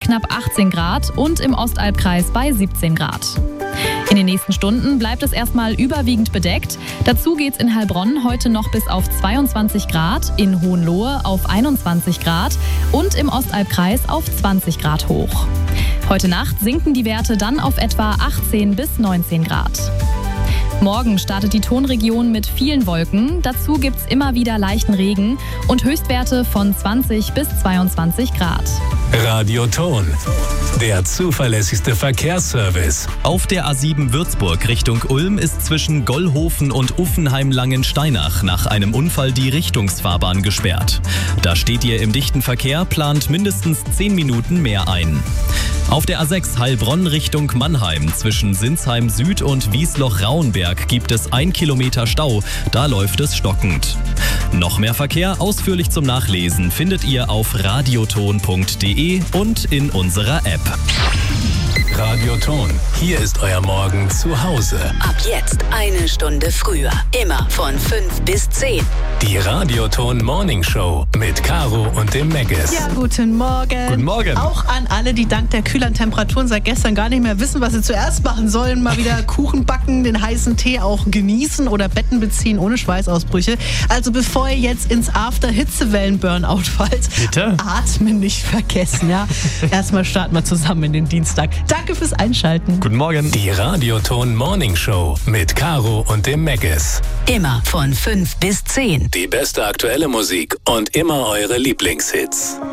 knapp 18 Grad und im Ostalbkreis bei 17 Grad. In den nächsten Stunden bleibt es erstmal überwiegend bedeckt. Dazu geht's in Heilbronn heute noch bis auf 22 Grad, in Hohenlohe auf 21 Grad und im Ostalbkreis auf 20 Grad hoch. Heute Nacht sinken die Werte dann auf etwa 18 bis 19 Grad. Morgen startet die Tonregion mit vielen Wolken. Dazu gibt's immer wieder leichten Regen und Höchstwerte von 20 bis 22 Grad. Radio Ton, der zuverlässigste Verkehrsservice. Auf der A7 Würzburg Richtung Ulm ist zwischen Gollhofen und Uffenheim-Langensteinach nach einem Unfall die Richtungsfahrbahn gesperrt. Da steht ihr im dichten Verkehr, plant mindestens 10 Minuten mehr ein. Auf der A6 Heilbronn Richtung Mannheim zwischen Sinsheim Süd und Wiesloch-Rauenberg gibt es 1 Kilometer Stau, da läuft es stockend. Noch mehr Verkehr ausführlich zum Nachlesen findet ihr auf radioton.de und in unserer App. Radio Ton, hier ist euer Morgen zu Hause. Ab jetzt 1 Stunde früher. Immer von 5 bis 10. Die Radio Ton Morning Show mit Caro und dem Meggis. Ja, guten Morgen. Guten Morgen. Auch an alle, die dank der kühleren Temperaturen seit gestern gar nicht mehr wissen, was sie zuerst machen sollen. Mal wieder Kuchen backen, den heißen Tee auch genießen oder Betten beziehen ohne Schweißausbrüche. Also bevor ihr jetzt ins After-Hitzewellen-Burnout fallt, bitte atmen nicht vergessen. Ja? Erstmal starten wir zusammen in den Dienstag. Danke fürs Einschalten. Guten Morgen. Die Radio Ton Morning Show mit Caro und dem Meggis. Immer von 5 bis 10. Die beste aktuelle Musik und immer eure Lieblingshits.